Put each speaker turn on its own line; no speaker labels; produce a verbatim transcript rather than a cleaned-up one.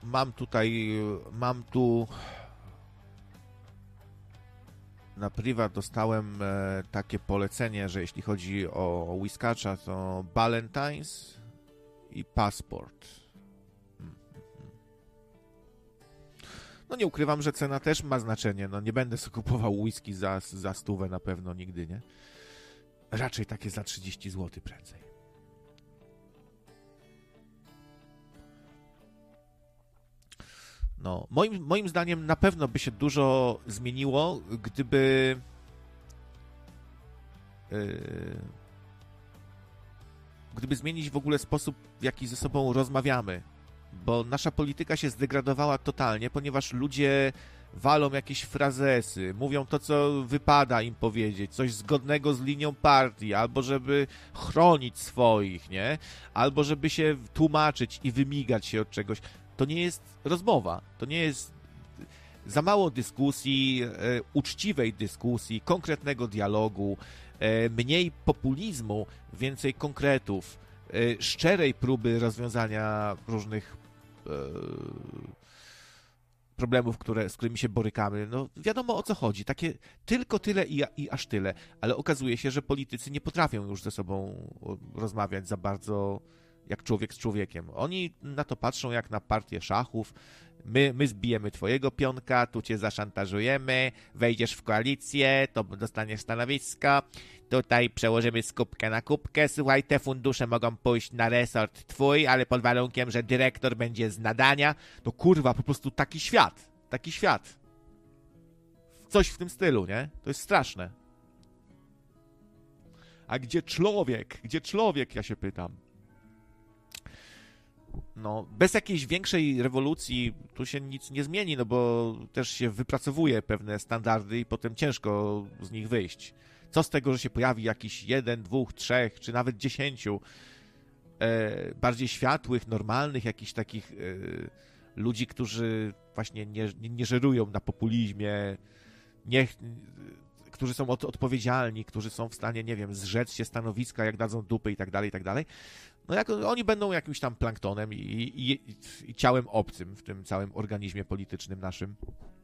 mam tutaj, mam tu na priwa dostałem e, takie polecenie, że jeśli chodzi o whiskacza, to Ballantines i Passport. No nie ukrywam, że cena też ma znaczenie. No nie będę sobie kupował whisky za, za stówę na pewno nigdy, nie? Raczej takie za trzydzieści złotych prędzej. No, moim, moim zdaniem na pewno by się dużo zmieniło, gdyby yy, gdyby zmienić w ogóle sposób, w jaki ze sobą rozmawiamy. Bo nasza polityka się zdegradowała totalnie, ponieważ ludzie walą jakieś frazesy, mówią to, co wypada im powiedzieć, coś zgodnego z linią partii, albo żeby chronić swoich, nie? Albo żeby się tłumaczyć i wymigać się od czegoś. To nie jest rozmowa, to nie jest za mało dyskusji, e, uczciwej dyskusji, konkretnego dialogu, e, mniej populizmu, więcej konkretów, e, szczerej próby rozwiązania różnych e, problemów, które, z którymi się borykamy. No wiadomo, o co chodzi. Takie tylko tyle i, i aż tyle. Ale okazuje się, że politycy nie potrafią już ze sobą rozmawiać za bardzo jak człowiek z człowiekiem. Oni na to patrzą jak na partię szachów. My, my zbijemy twojego pionka, tu cię zaszantażujemy, wejdziesz w koalicję, to dostaniesz stanowisko, tutaj przełożymy z kubkę na kubkę, słuchaj, te fundusze mogą pójść na resort twój, ale pod warunkiem, że dyrektor będzie z nadania. No kurwa, po prostu taki świat, taki świat. Coś w tym stylu, nie? To jest straszne. A gdzie człowiek? Gdzie człowiek, ja się pytam. No, bez jakiejś większej rewolucji tu się nic nie zmieni, no bo też się wypracowuje pewne standardy i potem ciężko z nich wyjść. Co z tego, że się pojawi jakiś jeden, dwóch, trzech, czy nawet dziesięciu e, bardziej światłych, normalnych, jakichś takich e, ludzi, którzy właśnie nie, nie, nie żerują na populizmie, nie, którzy są od, odpowiedzialni, którzy są w stanie, nie wiem, zrzec się stanowiska, jak dadzą dupy i tak dalej, i tak dalej. No jak, oni będą jakimś tam planktonem i, i, i ciałem obcym w tym całym organizmie politycznym naszym.